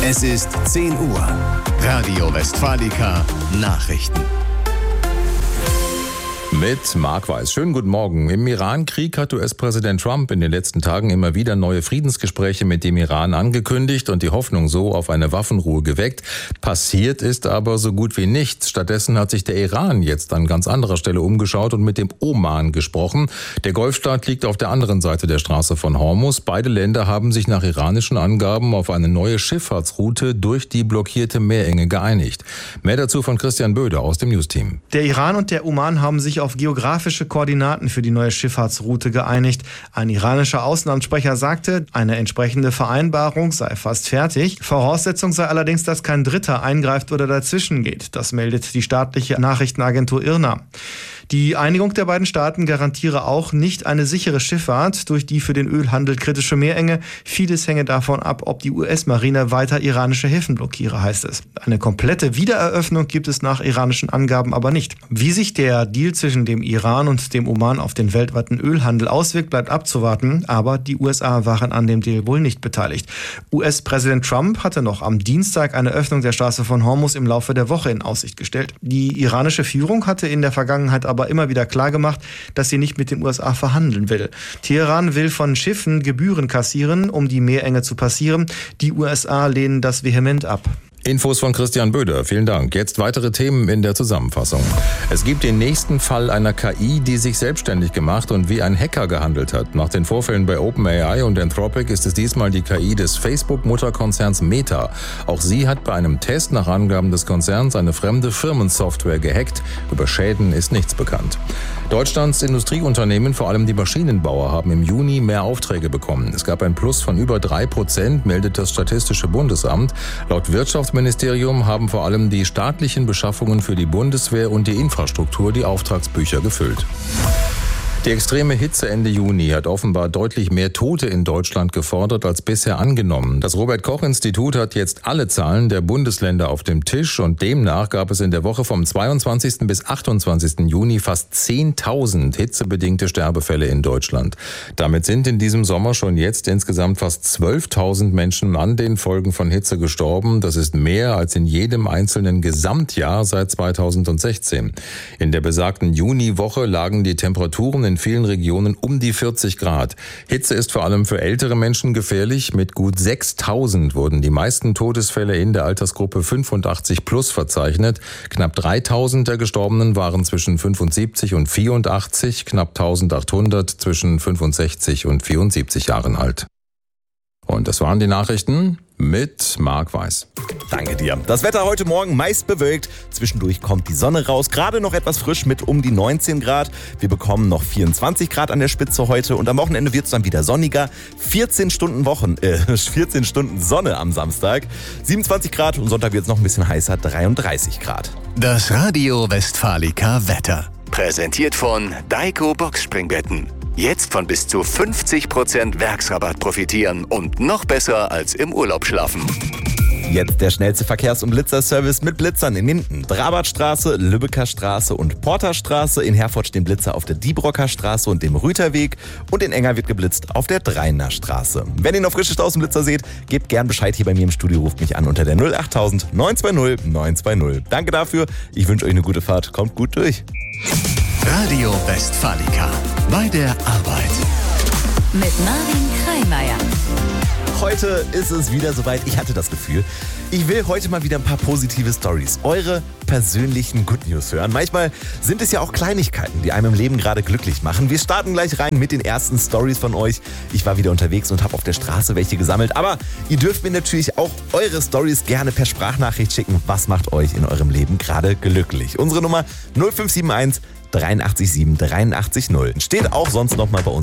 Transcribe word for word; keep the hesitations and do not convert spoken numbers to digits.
Es ist zehn Uhr. Radio Westfalica Nachrichten. Mit Marc Weiß. Schönen guten Morgen. Im Iran-Krieg hat U S-Präsident Trump in den letzten Tagen immer wieder neue Friedensgespräche mit dem Iran angekündigt und die Hoffnung so auf eine Waffenruhe geweckt. Passiert ist aber so gut wie nichts. Stattdessen hat sich der Iran jetzt an ganz anderer Stelle umgeschaut und mit dem Oman gesprochen. Der Golfstaat liegt auf der anderen Seite der Straße von Hormuz. Beide Länder haben sich nach iranischen Angaben auf eine neue Schifffahrtsroute durch die blockierte Meerenge geeinigt. Mehr dazu von Christian Böder aus dem Newsteam. Der Iran und der Oman haben sich auf geografische Koordinaten für die neue Schifffahrtsroute geeinigt. Ein iranischer Außenamtssprecher sagte, eine entsprechende Vereinbarung sei fast fertig. Voraussetzung sei allerdings, dass kein Dritter eingreift oder dazwischen geht. Das meldet die staatliche Nachrichtenagentur I R N A. Die Einigung der beiden Staaten garantiere auch nicht eine sichere Schifffahrt durch die für den Ölhandel kritische Meerenge. Vieles hänge davon ab, ob die U S-Marine weiter iranische Häfen blockiere, heißt es. Eine komplette Wiedereröffnung gibt es nach iranischen Angaben aber nicht. Wie sich der Deal zwischen dem Iran und dem Oman auf den weltweiten Ölhandel auswirkt, bleibt abzuwarten. Aber die U S A waren an dem Deal wohl nicht beteiligt. U S-Präsident Trump hatte noch am Dienstag eine Öffnung der Straße von Hormuz im Laufe der Woche in Aussicht gestellt. Die iranische Führung hatte in der Vergangenheit aber aber immer wieder klargemacht, dass sie nicht mit den U S A verhandeln will. Teheran will von Schiffen Gebühren kassieren, um die Meerenge zu passieren. Die U S A lehnen das vehement ab. Infos von Christian Böder. Vielen Dank. Jetzt weitere Themen in der Zusammenfassung. Es gibt den nächsten Fall einer K I, die sich selbstständig gemacht und wie ein Hacker gehandelt hat. Nach den Vorfällen bei OpenAI und Anthropic ist es diesmal die K I des Facebook-Mutterkonzerns Meta. Auch sie hat bei einem Test nach Angaben des Konzerns eine fremde Firmensoftware gehackt. Über Schäden ist nichts bekannt. Deutschlands Industrieunternehmen, vor allem die Maschinenbauer, haben im Juni mehr Aufträge bekommen. Es gab ein Plus von über drei Prozent, meldet das Statistische Bundesamt. Laut Wirtschaftsministerium haben vor allem die staatlichen Beschaffungen für die Bundeswehr und die Infrastruktur die Auftragsbücher gefüllt. Die extreme Hitze Ende Juni hat offenbar deutlich mehr Tote in Deutschland gefordert als bisher angenommen. Das Robert-Koch-Institut hat jetzt alle Zahlen der Bundesländer auf dem Tisch und demnach gab es in der Woche vom zweiundzwanzigsten bis achtundzwanzigsten Juni fast zehntausend hitzebedingte Sterbefälle in Deutschland. Damit sind in diesem Sommer schon jetzt insgesamt fast zwölftausend Menschen an den Folgen von Hitze gestorben. Das ist mehr als in jedem einzelnen Gesamtjahr seit zweitausendsechzehn. In der besagten Juniwoche lagen die Temperaturen in In vielen Regionen um die vierzig Grad. Hitze ist vor allem für ältere Menschen gefährlich. Mit gut sechstausend wurden die meisten Todesfälle in der Altersgruppe fünfundachtzig plus verzeichnet. Knapp dreitausend der Gestorbenen waren zwischen fünfundsiebzig und vierundachtzig, knapp eintausendachthundert zwischen fünfundsechzig und vierundsiebzig Jahren alt. Und das waren die Nachrichten mit Marc Weiß. Danke dir. Das Wetter heute Morgen meist bewölkt. Zwischendurch kommt die Sonne raus. Gerade noch etwas frisch mit um die neunzehn Grad. Wir bekommen noch vierundzwanzig Grad an der Spitze heute. Und am Wochenende wird es dann wieder sonniger. vierzehn Stunden Wochen, äh, vierzehn Stunden Sonne am Samstag. siebenundzwanzig Grad und Sonntag wird es noch ein bisschen heißer. dreiunddreißig Grad. Das Radio Westfalica Wetter. Präsentiert von Daiko Boxspringbetten. Jetzt von bis zu fünfzig Prozent Werksrabatt profitieren und noch besser als im Urlaub schlafen. Jetzt der schnellste Verkehrs- und Blitzerservice mit Blitzern in Minden. Drabartstraße, Lübecker Straße und Porterstraße. In Herford stehen Blitzer auf der Diebrocker Straße und dem Rüterweg. Und in Enger wird geblitzt auf der Dreiner Straße. Wenn ihr noch frische Außenblitzer seht, gebt gern Bescheid hier bei mir im Studio. Ruft mich an unter der null achttausend neunhundertzweißig neunhundertzweißig. Danke dafür. Ich wünsche euch eine gute Fahrt. Kommt gut durch. Radio Westfalica. Bei der Arbeit. Mit Marvin Kreimeier. Heute ist es wieder soweit. Ich hatte das Gefühl, ich will heute mal wieder ein paar positive Stories, eure persönlichen Good News hören. Manchmal sind es ja auch Kleinigkeiten, die einem im Leben gerade glücklich machen. Wir starten gleich rein mit den ersten Stories von euch. Ich war wieder unterwegs und habe auf der Straße welche gesammelt. Aber ihr dürft mir natürlich auch eure Stories gerne per Sprachnachricht schicken. Was macht euch in eurem Leben gerade glücklich? Unsere Nummer null fünf sieben eins drei acht sieben drei acht null steht auch sonst noch mal bei uns